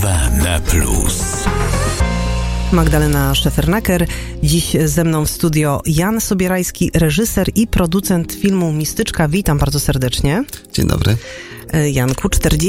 Dwa na plus. Magdalena Szefernaker. Dziś ze mną w studio Jan Sobierajski, reżyser i producent filmu Mistyczka. Witam bardzo serdecznie. Dzień dobry. Janku,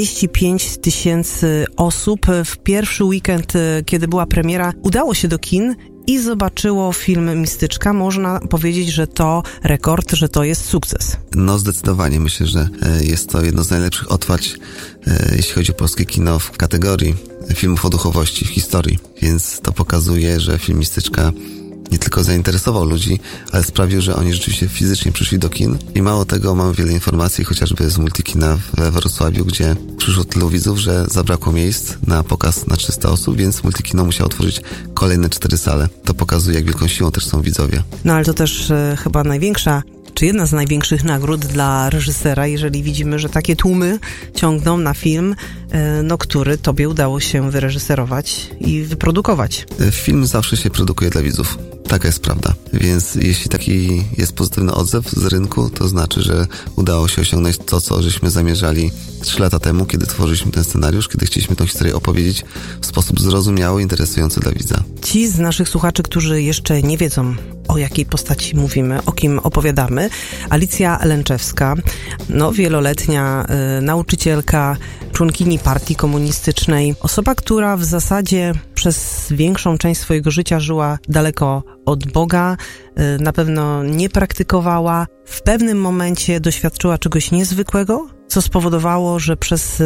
45 000 osób w pierwszy weekend, kiedy była premiera, udało się do kin i zobaczyło film Mistyczka. Można powiedzieć, że to rekord, że to jest sukces. No zdecydowanie. Myślę, że jest to jedno z najlepszych otwarć, jeśli chodzi o polskie kino w kategorii filmów o duchowości w historii. Więc to pokazuje, że film Mistyczka nie tylko zainteresował ludzi, ale sprawił, że oni rzeczywiście fizycznie przyszli do kin. I mało tego, mamy wiele informacji, chociażby z Multikina we Wrocławiu, gdzie przyszło tylu widzów, że zabrakło miejsc na pokaz na 300 osób, więc Multikino musiało otworzyć kolejne 4 sale. To pokazuje, jak wielką siłą też są widzowie. No ale to też chyba największa, czy jedna z największych nagród dla reżysera, jeżeli widzimy, że takie tłumy ciągną na film, który tobie udało się wyreżyserować i wyprodukować. Film zawsze się produkuje dla widzów. Taka jest prawda. Więc jeśli taki jest pozytywny odzew z rynku, to znaczy, że udało się osiągnąć to, co żeśmy zamierzali 3 lata temu, kiedy tworzyliśmy ten scenariusz, kiedy chcieliśmy tę historię opowiedzieć w sposób zrozumiały, interesujący dla widza. Ci z naszych słuchaczy, którzy jeszcze nie wiedzą, o jakiej postaci mówimy, o kim opowiadamy. Alicja Lęczewska, wieloletnia nauczycielka, członkini partii komunistycznej. Osoba, która w zasadzie przez większą część swojego życia żyła daleko od Boga, na pewno nie praktykowała. W pewnym momencie doświadczyła czegoś niezwykłego, co spowodowało, że przez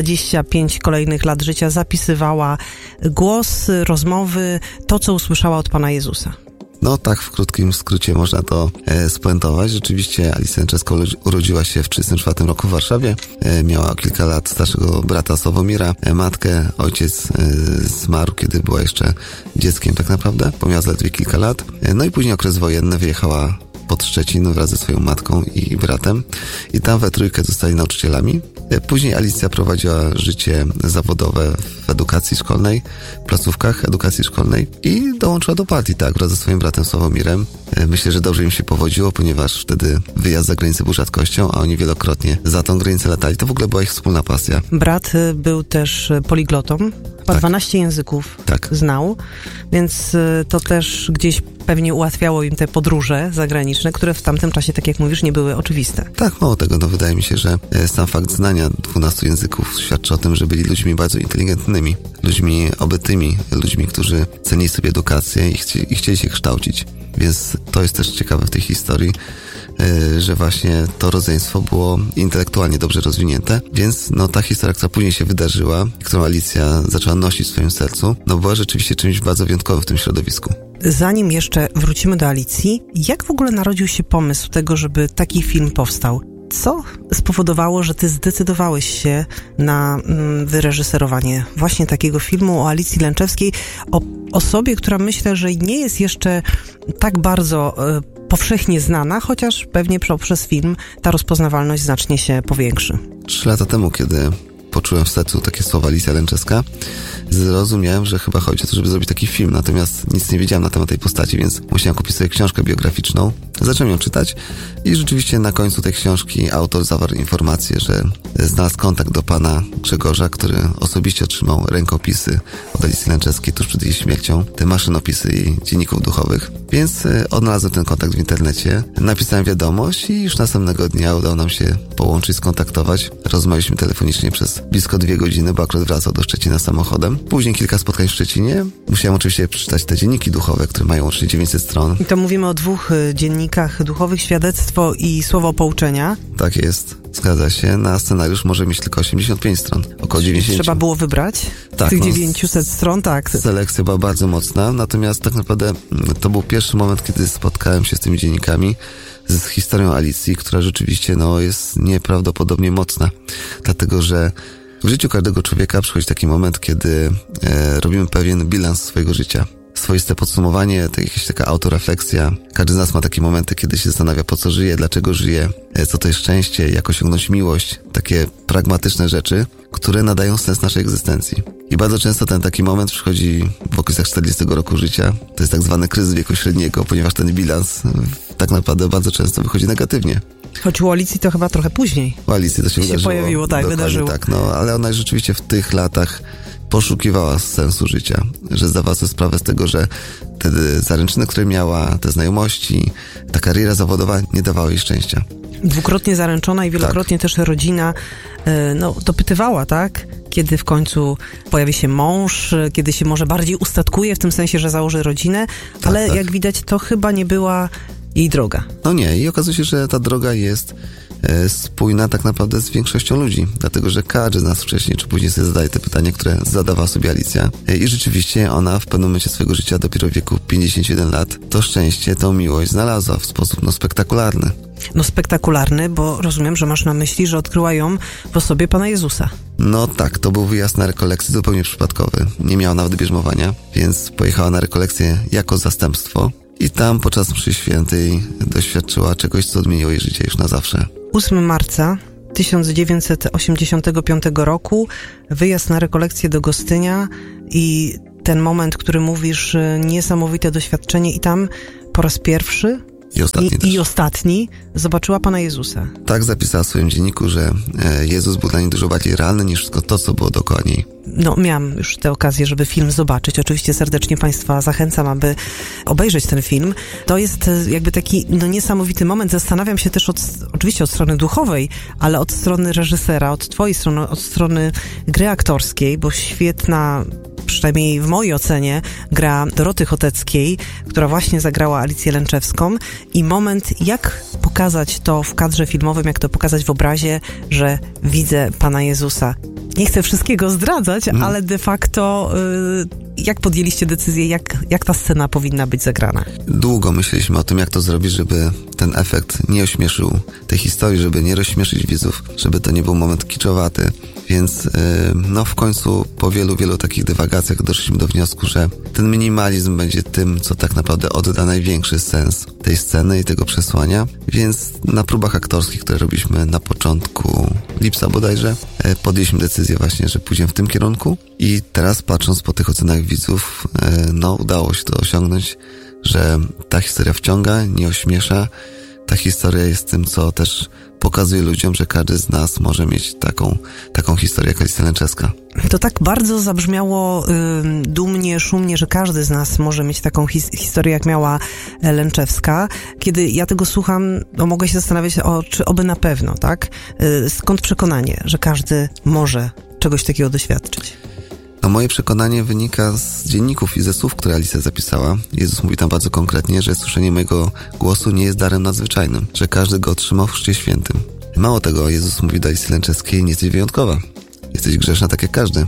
25 kolejnych lat życia zapisywała głos, rozmowy, to, co usłyszała od Pana Jezusa. No tak, w krótkim skrócie można to spuentować. Rzeczywiście Alicja Lęczewska urodziła się w 1934 roku w Warszawie. Miała kilka lat starszego brata Sławomira, matkę. Ojciec zmarł, kiedy była jeszcze dzieckiem tak naprawdę, bo miała zaledwie kilka lat. No i później okres wojenny, wyjechała pod Szczecin wraz ze swoją matką i bratem i tam we trójkę zostali nauczycielami. Później Alicja prowadziła życie zawodowe w edukacji szkolnej, w placówkach edukacji szkolnej i dołączyła do partii, tak, wraz ze swoim bratem Sławomirem. Myślę, że dobrze im się powodziło, ponieważ wtedy wyjazd za granicę był rzadkością, a oni wielokrotnie za tą granicę latali. To w ogóle była ich wspólna pasja. Brat był też poliglotą, chyba 12 języków znał, więc to też gdzieś pewnie ułatwiało im te podróże zagraniczne, które w tamtym czasie, tak jak mówisz, nie były oczywiste. Tak, mało tego, wydaje mi się, że sam fakt znania 12 języków świadczy o tym, że byli ludźmi bardzo inteligentnymi, ludźmi obytymi, ludźmi, którzy cenili sobie edukację i chcieli się kształcić. Więc to jest też ciekawe w tej historii, że właśnie to rodzeństwo było intelektualnie dobrze rozwinięte, więc ta historia, która później się wydarzyła, którą Alicja zaczęła nosić w swoim sercu, była rzeczywiście czymś bardzo wyjątkowym w tym środowisku. Zanim jeszcze wrócimy do Alicji, jak w ogóle narodził się pomysł tego, żeby taki film powstał? Co spowodowało, że ty zdecydowałeś się na wyreżyserowanie właśnie takiego filmu o Alicji Lęczewskiej, o osobie, która myślę, że nie jest jeszcze tak bardzo powszechnie znana, chociaż pewnie poprzez film ta rozpoznawalność znacznie się powiększy. 3 lata temu, kiedy poczułem w sercu takie słowa Alicja Lęczewska, zrozumiałem, że chyba chodzi o to, żeby zrobić taki film, natomiast nic nie wiedziałem na temat tej postaci, więc musiałem kupić sobie książkę biograficzną. Zacząłem ją czytać i rzeczywiście na końcu tej książki autor zawarł informację, że znalazł kontakt do pana Grzegorza, który osobiście otrzymał rękopisy od Alicji Lęczewskiej tuż przed jej śmiercią, te maszynopisy jej dzienników duchowych. Więc odnalazłem ten kontakt w internecie, napisałem wiadomość i już następnego dnia udało nam się połączyć, skontaktować. Rozmawialiśmy telefonicznie przez blisko 2 godziny, bo akurat wracał do Szczecina samochodem. Później kilka spotkań w Szczecinie. Musiałem oczywiście przeczytać te dzienniki duchowe, które mają łącznie 900 stron. I to mówimy o 2 dziennikach duchowych, Świadectwo i Słowo Pouczenia. Tak jest, zgadza się. Na scenariusz może mieć tylko 85 stron, około 90. Trzeba było wybrać tak, tych 900 stron, tak. Selekcja była bardzo mocna, natomiast tak naprawdę to był pierwszy moment, kiedy spotkałem się z tymi dziennikami, z historią Alicji, która rzeczywiście jest nieprawdopodobnie mocna, dlatego że w życiu każdego człowieka przychodzi taki moment, kiedy robimy pewien bilans swojego życia. Swoiste podsumowanie, jakaś taka autorefleksja. Każdy z nas ma takie momenty, kiedy się zastanawia, po co żyje, dlaczego żyje, co to jest szczęście, jak osiągnąć miłość. Takie pragmatyczne rzeczy, które nadają sens naszej egzystencji. I bardzo często ten taki moment przychodzi w okolicach 40 roku życia. To jest tak zwany kryzys wieku średniego, ponieważ ten bilans tak naprawdę bardzo często wychodzi negatywnie. Choć u Alicji to chyba trochę później. U Alicji to się wydarzyło. Pojawiło, tak, wydarzyło. Tak, ale ona rzeczywiście w tych latach poszukiwała sensu życia, że zdawała sobie sprawę z tego, że te zaręczyny, które miała, te znajomości, ta kariera zawodowa nie dawały jej szczęścia. Dwukrotnie zaręczona i wielokrotnie też rodzina dopytywała, tak? Kiedy w końcu pojawi się mąż, kiedy się może bardziej ustatkuje, w tym sensie, że założy rodzinę, ale jak widać, to chyba nie była jej droga. No nie, i okazuje się, że ta droga jest spójna tak naprawdę z większością ludzi, dlatego że każdy z nas wcześniej czy później sobie zadaje te pytania, które zadawała sobie Alicja. I rzeczywiście ona w pewnym momencie swojego życia, dopiero w wieku 51 lat, to szczęście, tą miłość znalazła w sposób spektakularny. No spektakularny, bo rozumiem, że masz na myśli, że odkryła ją w osobie Pana Jezusa. No tak, to był wyjazd na rekolekcję zupełnie przypadkowy. Nie miała nawet bierzmowania, więc pojechała na rekolekcję jako zastępstwo i tam podczas mszy świętej doświadczyła czegoś, co odmieniło jej życie już na zawsze. 8 marca 1985 roku, wyjazd na rekolekcję do Gostynia i ten moment, który mówisz, niesamowite doświadczenie i tam po raz pierwszy i ostatni zobaczyła Pana Jezusa. Tak zapisała w swoim dzienniku, że Jezus był dla niej dużo bardziej realny niż wszystko to, co było dookoła niej. No, miałam już tę okazję, żeby film zobaczyć. Oczywiście serdecznie Państwa zachęcam, aby obejrzeć ten film. To jest jakby taki niesamowity moment. Zastanawiam się też oczywiście od strony duchowej, ale od strony reżysera, od Twojej strony, od strony gry aktorskiej, bo świetna, przynajmniej w mojej ocenie, gra Doroty Choteckiej, która właśnie zagrała Alicję Lęczewską i moment, jak pokazać to w kadrze filmowym, jak to pokazać w obrazie, że widzę Pana Jezusa. Nie chcę wszystkiego zdradzać, ale de facto jak podjęliście decyzję, jak ta scena powinna być zagrana? Długo myśleliśmy o tym, jak to zrobić, żeby ten efekt nie ośmieszył tej historii, żeby nie rozśmieszyć widzów, żeby to nie był moment kiczowaty. Więc w końcu po wielu takich dywagacjach doszliśmy do wniosku, że ten minimalizm będzie tym, co tak naprawdę odda największy sens tej sceny i tego przesłania. Więc na próbach aktorskich, które robiliśmy na początku lipca bodajże, podjęliśmy decyzję właśnie, że pójdziemy w tym kierunku i teraz patrząc po tych ocenach widzów, udało się to osiągnąć, że ta historia wciąga, nie ośmiesza. Ta historia jest tym, co też pokazuje ludziom, że każdy z nas może mieć taką historię jak Alicja Lęczewska. To tak bardzo zabrzmiało dumnie, szumnie, że każdy z nas może mieć taką historię, jak miała Lęczewska. Kiedy ja tego słucham, mogę się zastanawiać, czy oby na pewno, tak? Skąd przekonanie, że każdy może czegoś takiego doświadczyć? Moje przekonanie wynika z dzienników i ze słów, które Alicja zapisała. Jezus mówi tam bardzo konkretnie, że słyszenie mojego głosu nie jest darem nadzwyczajnym, że każdy go otrzymał w Chrzcie Świętym. Mało tego, Jezus mówi do Alicji Lęczewskiej, nie jesteś wyjątkowa. Jesteś grzeszna tak jak każdy.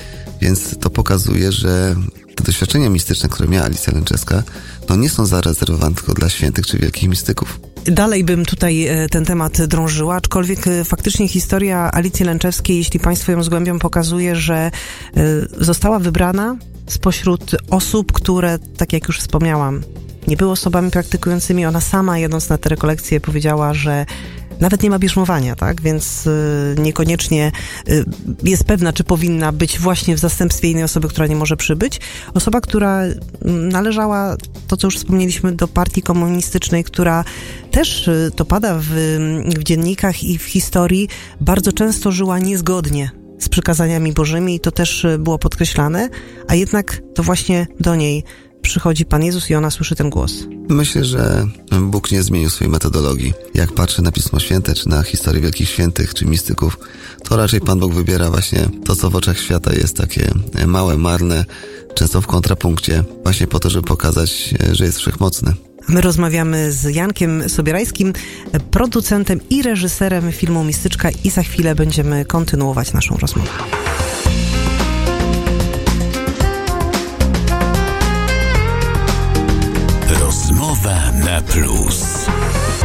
Więc to pokazuje, że te doświadczenia mistyczne, które miała Alicja Lęczewska, nie są zarezerwowane tylko dla świętych czy wielkich mistyków. Dalej bym tutaj ten temat drążyła, aczkolwiek faktycznie historia Alicji Lęczewskiej, jeśli Państwo ją zgłębią, pokazuje, że została wybrana spośród osób, które, tak jak już wspomniałam, nie były osobami praktykującymi. Ona sama, jedąc na te rekolekcje, powiedziała, że nawet nie ma bierzmowania, tak? Więc niekoniecznie jest pewna, czy powinna być właśnie w zastępstwie innej osoby, która nie może przybyć. Osoba, która należała, to co już wspomnieliśmy, do partii komunistycznej, która też, to pada w dziennikach i w historii, bardzo często żyła niezgodnie z przykazaniami bożymi i to też było podkreślane, a jednak to właśnie do niej przychodzi Pan Jezus i ona słyszy ten głos. Myślę, że Bóg nie zmienił swojej metodologii. Jak patrzy na Pismo Święte, czy na historię wielkich świętych, czy mistyków, to raczej Pan Bóg wybiera właśnie to, co w oczach świata jest takie małe, marne, często w kontrapunkcie, właśnie po to, żeby pokazać, że jest wszechmocny. My rozmawiamy z Jankiem Sobierajskim, producentem i reżyserem filmu Mistyczka i za chwilę będziemy kontynuować naszą rozmowę. Rozmowa na plus.